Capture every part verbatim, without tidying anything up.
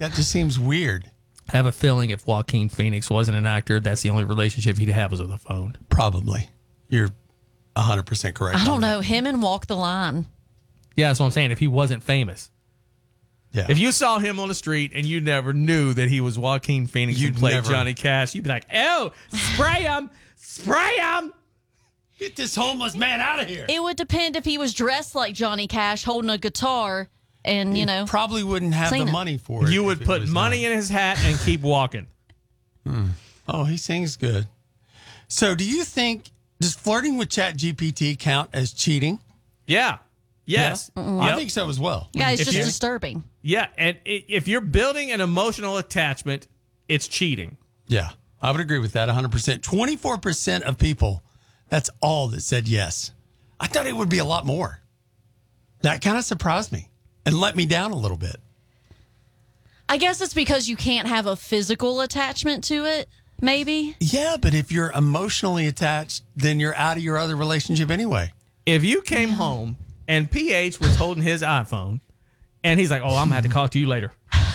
that just seems weird. I have a feeling if Joaquin Phoenix wasn't an actor, that's the only relationship he'd have was with a phone. Probably. You're one hundred percent correct. I don't know. Him and Walk the Line. Yeah, that's what I'm saying. If he wasn't famous. Yeah. If you saw him on the street and you never knew that he was Joaquin Phoenix You'd and played never- Johnny Cash, you'd be like, "Oh, spray him, spray him." Get this homeless man out of here. It would depend if he was dressed like Johnny Cash holding a guitar and, you know. Probably wouldn't have the Sing it. money for it. You would if it put was money not. in his hat and keep walking. Oh, he sings good. So do you think, does flirting with ChatGPT count as cheating? Yeah. Yes. I Yep. think so as well. Yeah, it's If just you- disturbing. Yeah, and i- if you're building an emotional attachment, it's cheating. Yeah, I would agree with that one hundred percent. twenty-four percent of people, that's all that said yes. I thought it would be a lot more. That kind of surprised me and let me down a little bit. I guess it's because you can't have a physical attachment to it, maybe. Yeah, but if you're emotionally attached, then you're out of your other relationship anyway. If you came home and P H was holding his iPhone and he's like, "Oh, I'm going to have to talk to you later."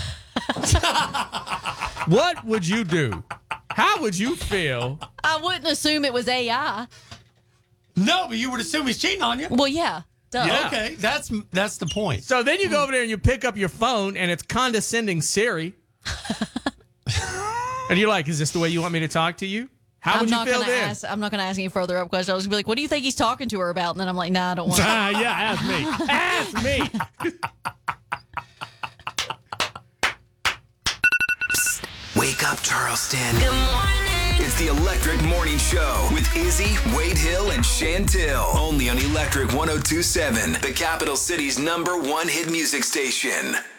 What would you do? How would you feel? I wouldn't assume it was A I. No, but you would assume he's cheating on you. Well, yeah. Duh. Yeah. Okay, that's that's the point. So then you go over there and you pick up your phone and it's condescending Siri. And you're like, "Is this the way you want me to talk to you?" How I'm would you not feel gonna then? ask. I'm not going to ask any further up questions. I was going to be like, "What do you think he's talking to her about?" And then I'm like, "Nah, I don't want." Ah, yeah, ask me. Ask me. Wake up, Charleston. Good morning. It's the Electric Morning Show with Izzy, Wade Hill, and Chantil. Only on Electric one oh two point seven, the capital city's number one hit music station.